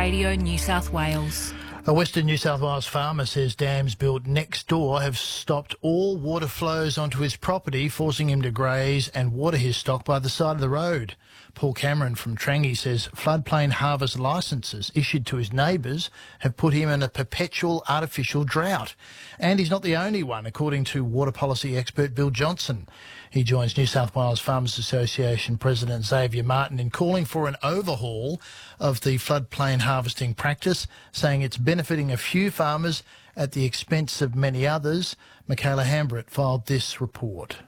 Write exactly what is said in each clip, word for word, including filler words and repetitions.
Radio New South Wales. A Western New South Wales farmer says dams built next door have stopped all water flows onto his property, forcing him to graze and water his stock by the side of the road. Paul Cameron from Trangie says floodplain harvest licences issued to his neighbours have put him in a perpetual artificial drought. And he's not the only one, according to water policy expert Bill Johnson. He joins New South Wales Farmers Association President Xavier Martin in calling for an overhaul of the floodplain harvesting practice, saying it's benefiting a few farmers at the expense of many others. Michaela Hambret filed this report.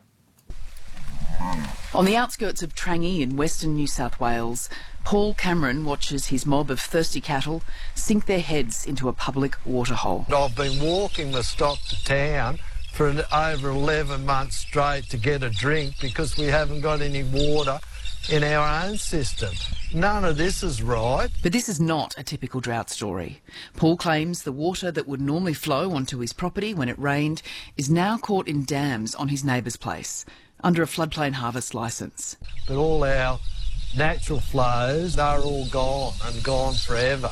On the outskirts of Trangie in western New South Wales, Paul Cameron watches his mob of thirsty cattle sink their heads into a public waterhole. I've been walking the stock to town for an, over eleven months straight to get a drink because we haven't got any water in our own system. None of this is right. But this is not a typical drought story. Paul claims the water that would normally flow onto his property when it rained is now caught in dams on his neighbour's place, under a floodplain harvest licence. But all our natural flows are all gone and gone forever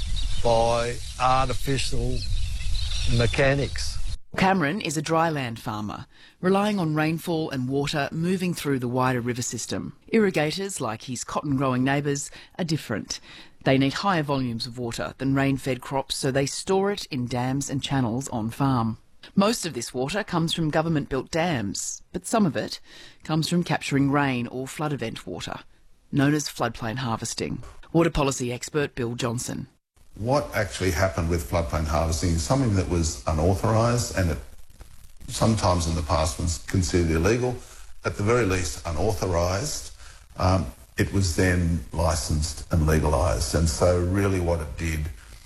by artificial mechanics. Cameron is a dryland farmer, relying on rainfall and water moving through the wider river system. Irrigators, like his cotton-growing neighbours, are different. They need higher volumes of water than rain-fed crops, so they store it in dams and channels on farm. Most of this water comes from government-built dams, but some of it comes from capturing rain or flood event water, known as floodplain harvesting. Water policy expert Bill Johnson. What actually happened with floodplain harvesting is something that was unauthorised and it sometimes in the past was considered illegal, at the very least unauthorised. Um, it was then licensed and legalised, and so really what it did,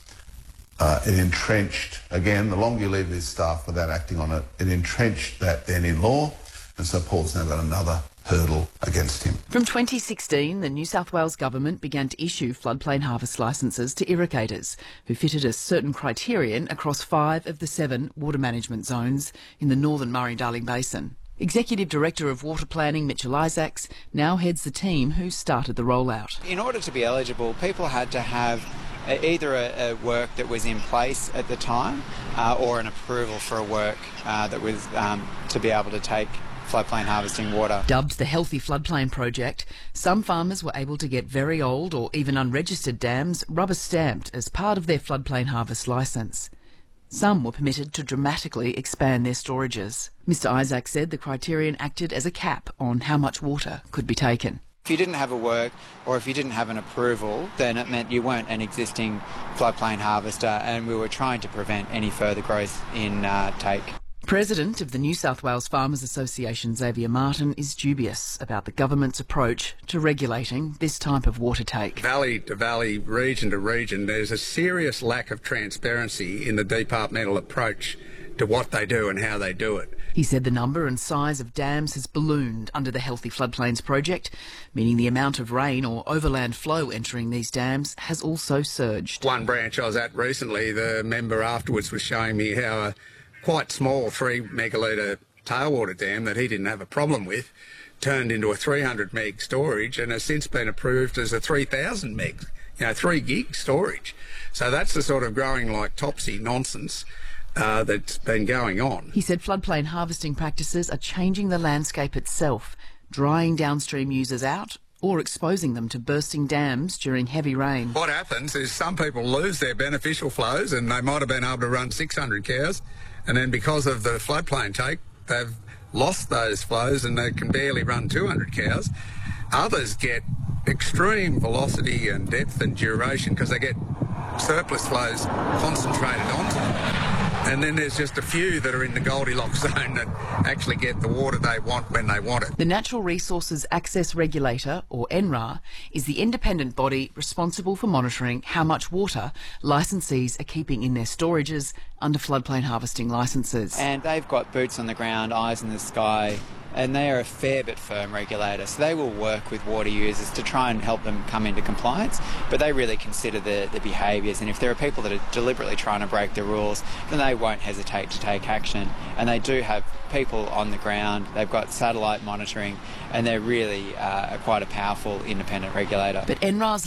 uh, it entrenched, again, the longer you leave this stuff without acting on it, it entrenched that then in law, and so Paul's now got another hurdle against him. From twenty sixteen, the New South Wales Government began to issue floodplain harvest licences to irrigators who fitted a certain criterion across five of the seven water management zones in the northern Murray-Darling Basin. Executive Director of Water Planning Mitchell Isaacs now heads the team who started the rollout. In order to be eligible, people had to have either a, a work that was in place at the time uh, or an approval for a work uh, that was um, to be able to take floodplain harvesting water. Dubbed the Healthy Floodplain Project, some farmers were able to get very old or even unregistered dams rubber stamped as part of their floodplain harvest licence. Some were permitted to dramatically expand their storages. Mister Isaac said the criterion acted as a cap on how much water could be taken. If you didn't have a work or if you didn't have an approval, then it meant you weren't an existing floodplain harvester, and we were trying to prevent any further growth in uh, take. President of the New South Wales Farmers Association, Xavier Martin, is dubious about the government's approach to regulating this type of water take. Valley to valley, region to region, there's a serious lack of transparency in the departmental approach to what they do and how they do it. He said the number and size of dams has ballooned under the Healthy Floodplains project, meaning the amount of rain or overland flow entering these dams has also surged. One branch I was at recently, the member afterwards was showing me how a quite small three megalitre tailwater dam that he didn't have a problem with turned into a three hundred meg storage and has since been approved as a three thousand meg, you know, three gig storage. So that's the sort of growing like topsy nonsense uh, that's been going on. He said floodplain harvesting practices are changing the landscape itself, drying downstream users out or exposing them to bursting dams during heavy rain. What happens is some people lose their beneficial flows and they might have been able to run six hundred cows, and then because of the floodplain take, they've lost those flows and they can barely run two hundred cows. Others get extreme velocity and depth and duration because they get surplus flows concentrated onto them. And then there's just a few that are in the Goldilocks zone that actually get the water they want when they want it. The Natural Resources Access Regulator, or N R A, is the independent body responsible for monitoring how much water licensees are keeping in their storages under floodplain harvesting licences. And they've got boots on the ground, eyes in the sky, and they are a fair bit firm regulator, so they will work with water users to try and help them come into compliance, but they really consider the, the behaviours, and if there are people that are deliberately trying to break the rules, then they won't hesitate to take action. And they do have people on the ground, they've got satellite monitoring, and they're really uh, quite a powerful independent regulator. But N R A's